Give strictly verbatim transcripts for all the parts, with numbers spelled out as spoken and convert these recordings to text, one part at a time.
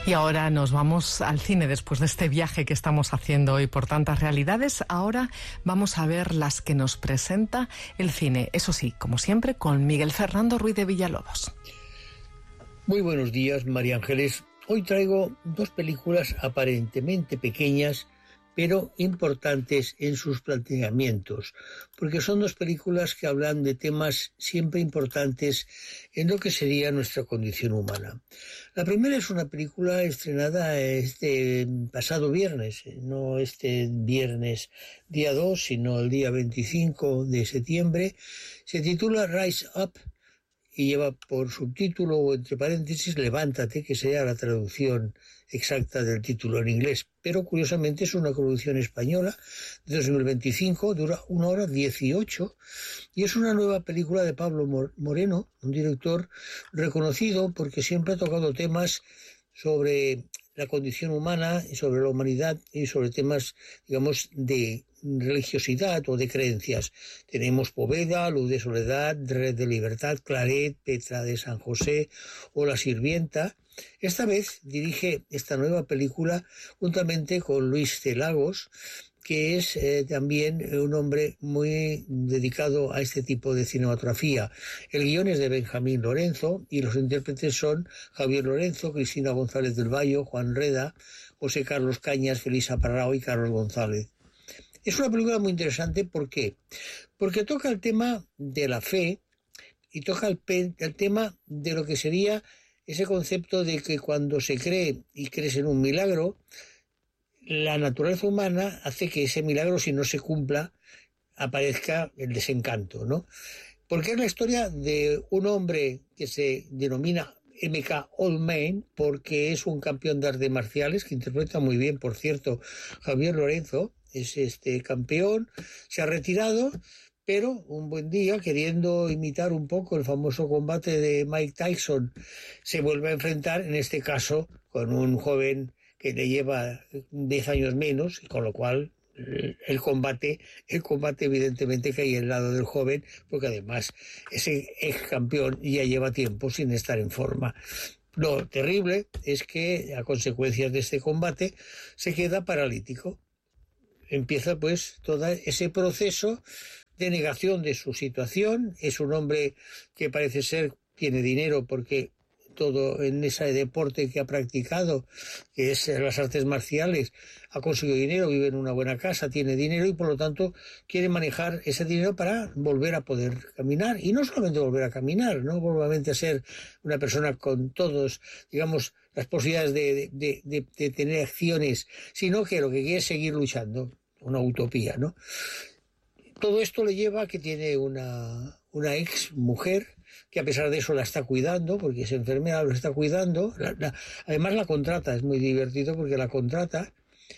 Y ahora nos vamos al cine después de este viaje que estamos haciendo hoy por tantas realidades. Ahora vamos a ver las que nos presenta el cine. Eso sí, como siempre, con Miguel Fernando Ruiz de Villalobos. Muy buenos días, María Ángeles. Hoy traigo dos películas aparentemente pequeñas, pero importantes en sus planteamientos, porque son dos películas que hablan de temas siempre importantes en lo que sería nuestra condición humana. La primera es una película estrenada este pasado viernes, no este viernes día dos, sino el día veinticinco de septiembre. Se titula Rise Up y lleva por subtítulo o entre paréntesis Levántate, que sería la traducción exacta del título en inglés, pero curiosamente es una producción española de dos mil veinticinco, dura una hora dieciocho y es una nueva película de Pablo Moreno, un director reconocido porque siempre ha tocado temas sobre la condición humana y sobre la humanidad y sobre temas, digamos, de religiosidad o de creencias. Tenemos Poveda, Luz de Soledad, Red de Libertad, Claret, Petra de San José o La Sirvienta. Esta vez dirige esta nueva película juntamente con Luis C. Lagos, que es eh, también un hombre muy dedicado a este tipo de cinematografía. El guion es de Benjamín Lorenzo y los intérpretes son Javier Lorenzo, Cristina González del Valle, Juan Reda, José Carlos Cañas, Felisa Parrao y Carlos González. Es una película muy interesante, ¿por qué? Porque toca el tema de la fe y toca el, pe- el tema de lo que sería ese concepto de que cuando se cree y crees en un milagro, la naturaleza humana hace que ese milagro, si no se cumpla, aparezca el desencanto, ¿no? Porque es la historia de un hombre que se denomina M K Ulmann, porque es un campeón de artes marciales, que interpreta muy bien, por cierto, Javier Lorenzo, es este campeón, se ha retirado, pero un buen día, queriendo imitar un poco el famoso combate de Mike Tyson, se vuelve a enfrentar, en este caso, con un joven que le lleva diez años menos, y con lo cual el combate, el combate evidentemente cae al lado del joven, porque además ese ex campeón ya lleva tiempo sin estar en forma. Lo terrible es que a consecuencia de este combate se queda paralítico. Empieza pues todo ese proceso de negación de su situación. Es un hombre que parece ser, tiene dinero porque todo en ese deporte que ha practicado, que es las artes marciales, ha conseguido dinero, vive en una buena casa, tiene dinero y por lo tanto quiere manejar ese dinero para volver a poder caminar. Y no solamente volver a caminar, no volver a ser una persona con todos, digamos, las posibilidades de, de, de, de tener acciones, sino que lo que quiere es seguir luchando, una utopía, ¿no? Todo esto le lleva a que tiene una, una ex mujer que a pesar de eso la está cuidando, porque es enfermera, lo está cuidando. La, la, además la contrata, es muy divertido porque la contrata.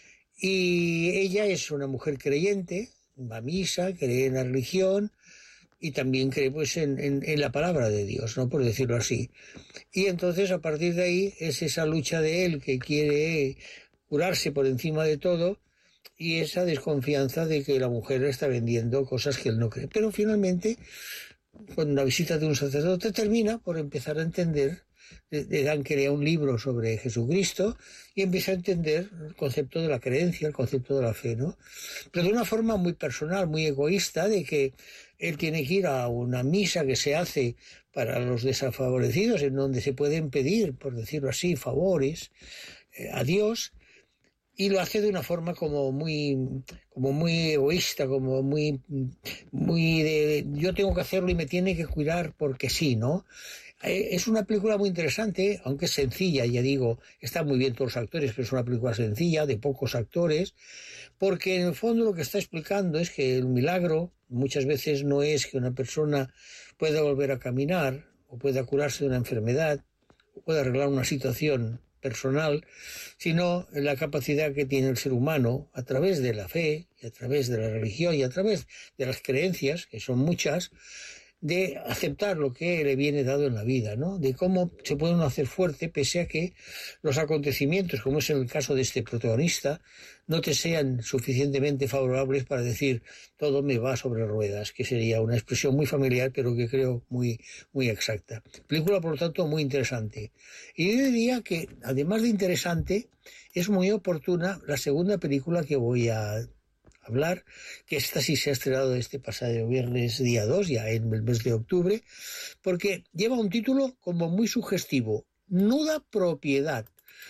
Y ella es una mujer creyente, va a misa, cree en la religión y también cree pues en, en, en la palabra de Dios, ¿no? Por decirlo así. Y entonces a partir de ahí es esa lucha de él que quiere curarse por encima de todo, y esa desconfianza de que la mujer está vendiendo cosas que él no cree. Pero finalmente, con la visita de un sacerdote, termina por empezar a entender, le dan que lea un libro sobre Jesucristo y empieza a entender el concepto de la creencia, el concepto de la fe, ¿no? Pero de una forma muy personal, muy egoísta, de que él tiene que ir a una misa que se hace para los desfavorecidos, en donde se pueden pedir, por decirlo así, favores eh, a Dios. Y lo hace de una forma como muy, como muy egoísta, como muy, muy de yo tengo que hacerlo y me tiene que cuidar porque sí, ¿no? Es una película muy interesante, aunque es sencilla, ya digo, están muy bien todos los actores, pero es una película sencilla, de pocos actores, porque en el fondo lo que está explicando es que el milagro muchas veces no es que una persona pueda volver a caminar, o pueda curarse de una enfermedad, o pueda arreglar una situación personal, sino la capacidad que tiene el ser humano a través de la fe y a través de la religión y a través de las creencias, que son muchas, de aceptar lo que le viene dado en la vida, ¿no? De cómo se puede uno hacer fuerte pese a que los acontecimientos, como es en el caso de este protagonista, no te sean suficientemente favorables para decir todo me va sobre ruedas, que sería una expresión muy familiar pero que creo muy, muy exacta. Película, por lo tanto, muy interesante. Y yo diría que, además de interesante, es muy oportuna la segunda película que voy a hablar, que esta sí se ha estrenado este pasado viernes día dos, ya en el mes de octubre, porque lleva un título como muy sugestivo, Nuda Propiedad.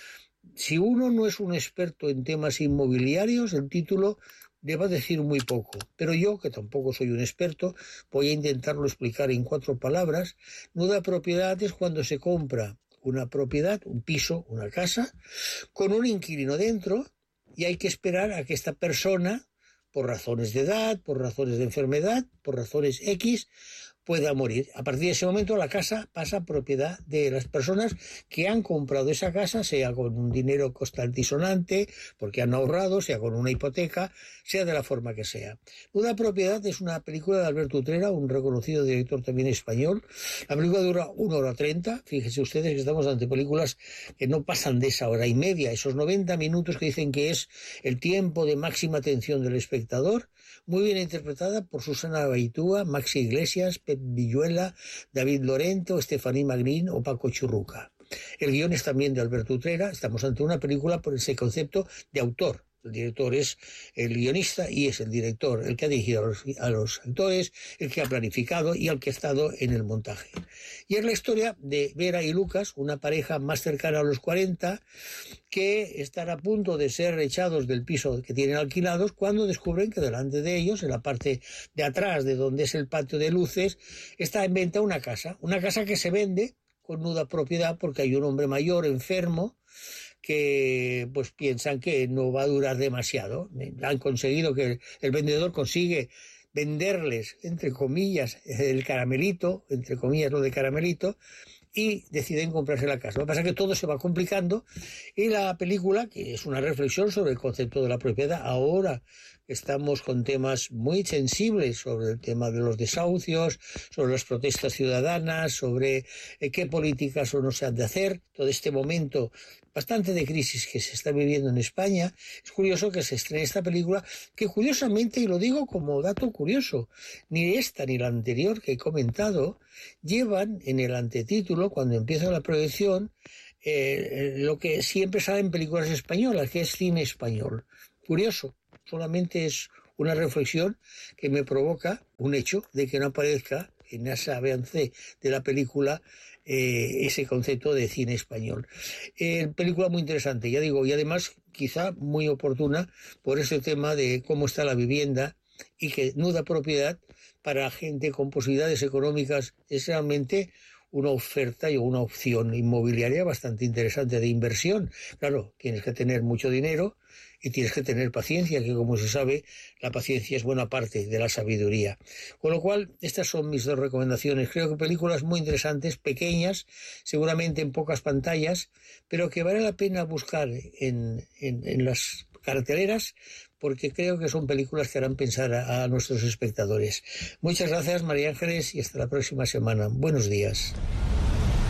Si uno no es un experto en temas inmobiliarios, el título le va a decir muy poco, pero yo, que tampoco soy un experto, voy a intentarlo explicar en cuatro palabras. Nuda propiedad es cuando se compra una propiedad, un piso, una casa, con un inquilino dentro, y hay que esperar a que esta persona, por razones de edad, por razones de enfermedad, por razones X, pueda morir. A partir de ese momento la casa pasa a propiedad de las personas que han comprado esa casa, sea con un dinero constante y sonante, porque han ahorrado, sea con una hipoteca, sea de la forma que sea. Nuda Propiedad es una película de Alberto Utrera, un reconocido director también español. La película dura una hora treinta. Fíjense ustedes que estamos ante películas que no pasan de esa hora y media, esos noventa minutos que dicen que es el tiempo de máxima atención del espectador, muy bien interpretada por Susana Baitúa, Maxi Iglesias, Pep Villuela, David Lorento, Estefaní Magnín o Paco Churruca. El guión es también de Alberto Utrera. Estamos ante una película por ese concepto de autor. El director es el guionista y es el director el que ha dirigido a los, a los actores, el que ha planificado y el que ha estado en el montaje. Y es la historia de Vera y Lucas, una pareja más cercana a los cuarenta, que están a punto de ser echados del piso que tienen alquilados cuando descubren que delante de ellos, en la parte de atrás de donde es el patio de luces, está en venta una casa, una casa que se vende con nuda propiedad porque hay un hombre mayor enfermo que pues piensan que no va a durar demasiado. Han conseguido que el vendedor consigue venderles, entre comillas, el caramelito, entre comillas lo de caramelito, y deciden comprarse la casa. Lo que pasa es que todo se va complicando y la película, que es una reflexión sobre el concepto de la propiedad, ahora estamos con temas muy sensibles sobre el tema de los desahucios, sobre las protestas ciudadanas, sobre eh, qué políticas o no se han de hacer, todo este momento bastante de crisis que se está viviendo en España. Es curioso que se estrene esta película, que curiosamente, y lo digo como dato curioso, ni esta ni la anterior que he comentado llevan en el antetítulo, cuando empieza la proyección, eh, lo que siempre sale en películas españolas, que es cine español. Curioso, solamente es una reflexión que me provoca un hecho de que no aparezca en ese avance de la película eh, ese concepto de cine español. Eh, película muy interesante, ya digo, y además quizá muy oportuna por ese tema de cómo está la vivienda y que nuda propiedad para gente con posibilidades económicas es realmente una oferta y una opción inmobiliaria bastante interesante de inversión. Claro, tienes que tener mucho dinero y tienes que tener paciencia, que como se sabe, la paciencia es buena parte de la sabiduría. Con lo cual, estas son mis dos recomendaciones. Creo que películas muy interesantes, pequeñas, seguramente en pocas pantallas, pero que vale la pena buscar en, en, en las carteleras, porque creo que son películas que harán pensar a, a nuestros espectadores. Muchas gracias, María Ángeles, y hasta la próxima semana. Buenos días.